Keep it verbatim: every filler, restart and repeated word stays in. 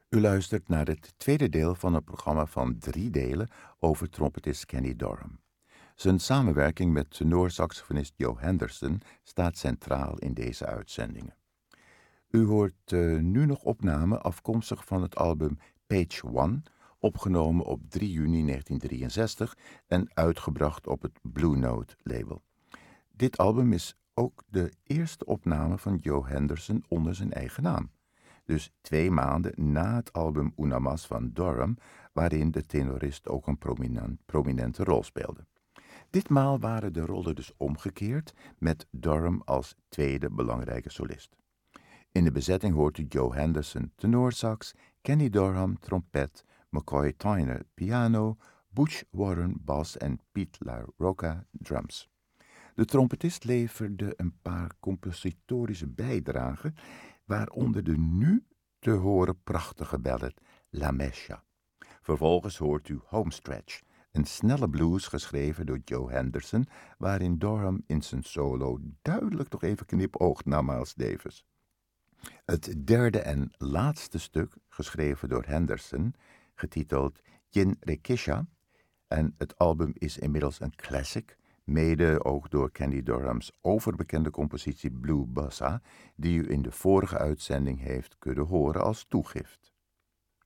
U luistert naar het tweede deel van een programma van drie delen over trompetist Kenny Dorham. Zijn samenwerking met tenorsaxofonist Joe Henderson staat centraal in deze uitzendingen. U hoort uh, nu nog opnamen afkomstig van het album Page One, opgenomen op drie juni negentien drieënzestig en uitgebracht op het Blue Note label. Dit album is ook de eerste opname van Joe Henderson onder zijn eigen naam. Dus twee maanden na het album Una Mas van Dorham, waarin de tenorist ook een prominent, prominente rol speelde. Ditmaal waren de rollen dus omgekeerd, met Dorham als tweede belangrijke solist. In de bezetting hoort u Joe Henderson tenorsax, Kenny Dorham trompet, McCoy Tyner piano, Butch Warren bas en Pete LaRocca drums. De trompetist leverde een paar compositorische bijdragen, waaronder de nu te horen prachtige ballad La Mesha. Vervolgens hoort u Homestretch, een snelle blues geschreven door Joe Henderson, waarin Dorham in zijn solo duidelijk nog even knipoogt naar Miles Davis. Het derde en laatste stuk, geschreven door Henderson, getiteld Yin Rekisha, en het album is inmiddels een classic, mede ook door Kenny Dorham's overbekende compositie Blue Bossa, die u in de vorige uitzending heeft kunnen horen als toegift.